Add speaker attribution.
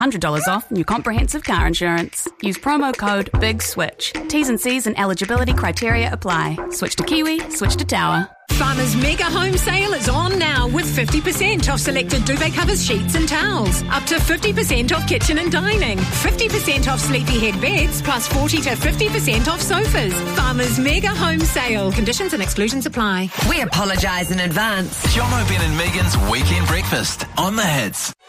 Speaker 1: $100 off new comprehensive car insurance. Use promo code BIGSWITCH. T's and C's and eligibility criteria apply. Switch to Kiwi, switch to Tower.
Speaker 2: Farmers Mega Home Sale is on now with 50% off selected duvet covers, sheets and towels. Up to 50% off kitchen and dining. 50% off sleepyhead beds plus 40 to 50% off sofas. Farmers Mega Home Sale. Conditions and exclusions apply.
Speaker 3: We apologise in advance.
Speaker 4: Jono, Ben and Megan's Weekend Breakfast on The Hits.